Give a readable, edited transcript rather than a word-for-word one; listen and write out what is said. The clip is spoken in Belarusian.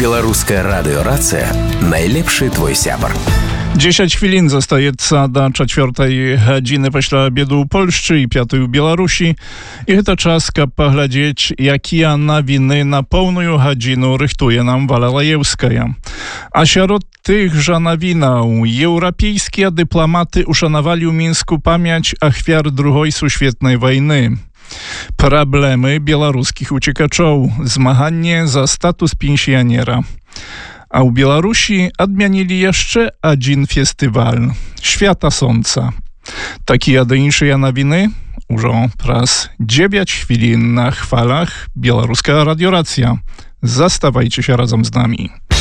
Беларуская радыёрацыя найлепшы твой сябар. 10 chwilin zostajeца do 4 godziny пасля обеду ў Польшчы і 5 у Беларусі. І гэта час, каб паглядзець, якія навіны на поўную гадзіну рыхтуе нам Валя Лаеўская. А сярод тых жа навінаў еўрапейскія дыпламаты ушанавалі ў Мінску памяць ахвяр Другой сусветнай вайны. Праблемы беларускіх уцекачоў, змаганне за статус пенсіянера. А ў Беларусі адмянілі яшчэ адзін фестываль Święta Słońca. Такія ды іншыя навіны ўжо праз 9 chwilin na chwalach Беларуская радыёрацыя. Заставайцеся разом з нами.